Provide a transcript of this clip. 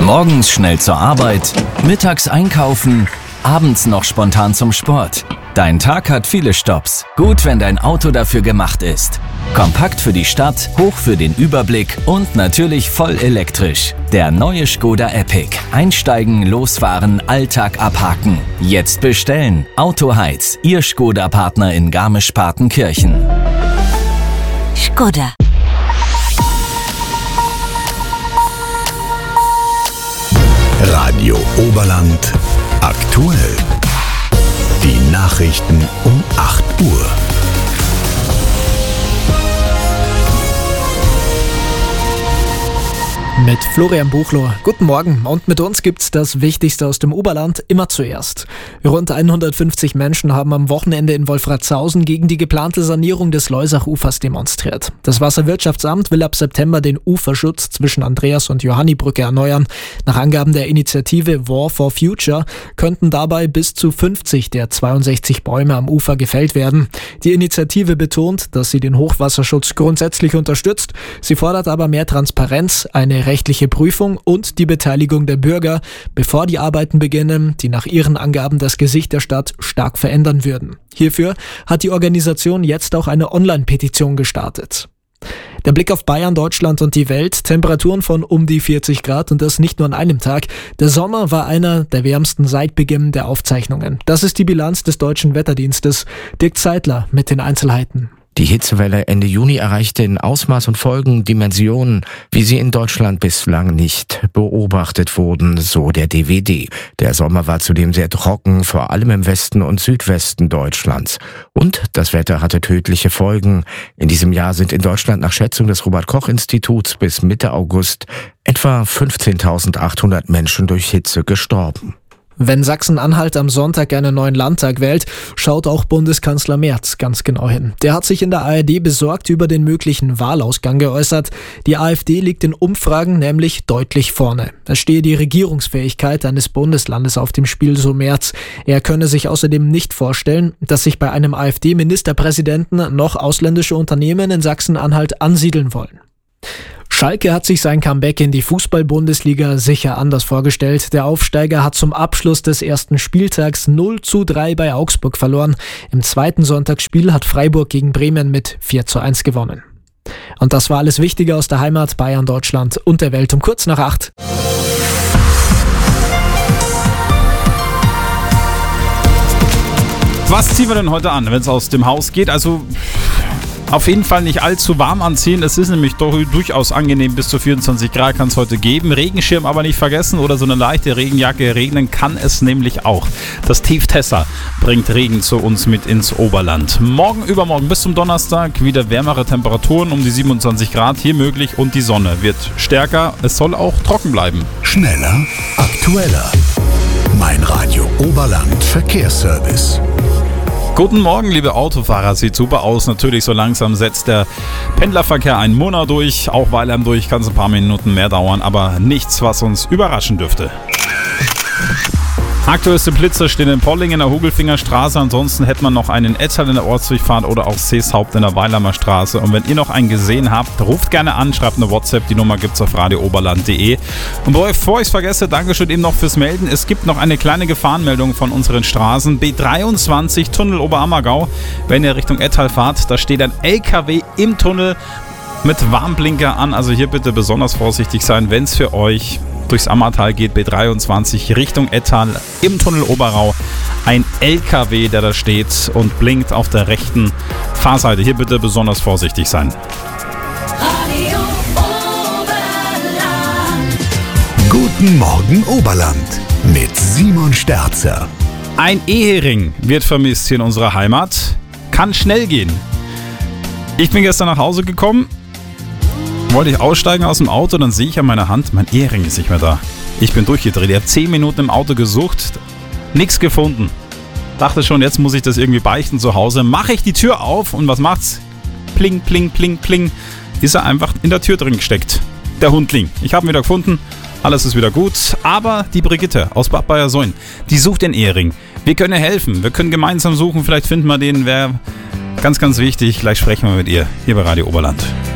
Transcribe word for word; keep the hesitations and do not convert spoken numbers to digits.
Morgens schnell zur Arbeit, mittags einkaufen, abends noch spontan zum Sport. Dein Tag hat viele Stopps. Gut, wenn dein Auto dafür gemacht ist. Kompakt für die Stadt, hoch für den Überblick und natürlich voll elektrisch. Der neue Škoda Epic. Einsteigen, losfahren, Alltag abhaken. Jetzt bestellen. Autoheiz, Ihr Škoda-Partner in Garmisch-Partenkirchen. Škoda. Radio Oberland aktuell. Die Nachrichten um acht Uhr. Mit Florian Buchloh. Guten Morgen. Und mit uns gibt's das Wichtigste aus dem Oberland immer zuerst. Rund hundertfünfzig Menschen haben am Wochenende in Wolfratshausen gegen die geplante Sanierung des Loisach-Ufers demonstriert. Das Wasserwirtschaftsamt will ab September den Uferschutz zwischen Andreas- und Johannibrücke erneuern. Nach Angaben der Initiative War for Future könnten dabei bis zu fünfzig der zweiundsechzig Bäume am Ufer gefällt werden. Die Initiative betont, dass sie den Hochwasserschutz grundsätzlich unterstützt. Sie fordert aber mehr Transparenz, eine rechtliche Prüfung und die Beteiligung der Bürger, bevor die Arbeiten beginnen, die nach ihren Angaben das Gesicht der Stadt stark verändern würden. Hierfür hat die Organisation jetzt auch eine Online-Petition gestartet. Der Blick auf Bayern, Deutschland und die Welt. Temperaturen von um die vierzig Grad und das nicht nur an einem Tag. Der Sommer war einer der wärmsten seit Beginn der Aufzeichnungen. Das ist die Bilanz des Deutschen Wetterdienstes. Dirk Zeitler mit den Einzelheiten. Die Hitzewelle Ende Juni erreichte in Ausmaß und Folgen Dimensionen, wie sie in Deutschland bislang nicht beobachtet wurden, so der D W D. Der Sommer war zudem sehr trocken, vor allem im Westen und Südwesten Deutschlands. Und das Wetter hatte tödliche Folgen. In diesem Jahr sind in Deutschland nach Schätzung des Robert-Koch-Instituts bis Mitte August etwa fünfzehntausendachthundert Menschen durch Hitze gestorben. Wenn Sachsen-Anhalt am Sonntag einen neuen Landtag wählt, schaut auch Bundeskanzler Merz ganz genau hin. Der hat sich in der A R D besorgt über den möglichen Wahlausgang geäußert. Die AfD liegt in Umfragen nämlich deutlich vorne. Da stehe die Regierungsfähigkeit eines Bundeslandes auf dem Spiel, so Merz. Er könne sich außerdem nicht vorstellen, dass sich bei einem AfD-Ministerpräsidenten noch ausländische Unternehmen in Sachsen-Anhalt ansiedeln wollen. Schalke hat sich sein Comeback in die Fußball-Bundesliga sicher anders vorgestellt. Der Aufsteiger hat zum Abschluss des ersten Spieltags null zu drei bei Augsburg verloren. Im zweiten Sonntagsspiel hat Freiburg gegen Bremen mit vier zu eins gewonnen. Und das war alles Wichtige aus der Heimat, Bayern, Deutschland und der Welt um kurz nach acht. Was ziehen wir denn heute an, wenn es aus dem Haus geht? Also auf jeden Fall nicht allzu warm anziehen. Es ist nämlich doch durchaus angenehm. Bis zu vierundzwanzig Grad kann es heute geben. Regenschirm aber nicht vergessen oder so eine leichte Regenjacke. Regnen kann es nämlich auch. Das Tief Tessa bringt Regen zu uns mit ins Oberland. Morgen, übermorgen bis zum Donnerstag wieder wärmere Temperaturen um die siebenundzwanzig Grad hier möglich und die Sonne wird stärker. Es soll auch trocken bleiben. Schneller, aktueller. Mein Radio Oberland Verkehrsservice. Guten Morgen, liebe Autofahrer. Sieht super aus. Natürlich, so langsam setzt der Pendlerverkehr einen Monat durch. Auch Weilheim durch kann es ein paar Minuten mehr dauern, aber nichts, was uns überraschen dürfte. Aktuellste Blitzer stehen in Polling in der Hugelfingerstraße. Ansonsten hätte man noch einen Ettal in der Ortsdurchfahrt oder auch Seeshaupt in der Weilheimer Straße. Und wenn ihr noch einen gesehen habt, ruft gerne an, schreibt eine WhatsApp. Die Nummer gibt's auf radio oberland punkt de. Und bevor ich es vergesse, Dankeschön eben noch fürs Melden. Es gibt noch eine kleine Gefahrenmeldung von unseren Straßen. B dreiundzwanzig, Tunnel Oberammergau. Wenn ihr Richtung Ettal fahrt, da steht ein L K W im Tunnel mit Warnblinker an. Also hier bitte besonders vorsichtig sein, wenn es für euch durchs Ammertal geht. B dreiundzwanzig Richtung Ettal im Tunnel Oberau. Ein L K W, der da steht und blinkt auf der rechten Fahrseite. Hier bitte besonders vorsichtig sein. Radio Oberland. Guten Morgen Oberland mit Simon Sterzer. Ein Ehering wird vermisst hier in unserer Heimat. Kann schnell gehen. Ich bin gestern nach Hause gekommen. Wollte ich aussteigen aus dem Auto, dann sehe ich an meiner Hand, mein Ehering ist nicht mehr da. Ich bin durchgedreht. Ich habe zehn Minuten im Auto gesucht, nichts gefunden. Dachte schon, jetzt muss ich das irgendwie beichten zu Hause. Mache ich die Tür auf und was macht's? Pling, pling, pling, pling. Ist er einfach in der Tür drin gesteckt. Der Hundling. Ich habe ihn wieder gefunden. Alles ist wieder gut. Aber die Brigitte aus Bad Bayersoin, die sucht den Ehering. Wir können ihr helfen. Wir können gemeinsam suchen. Vielleicht finden wir den. Wäre ganz, ganz wichtig. Gleich sprechen wir mit ihr hier bei Radio Oberland.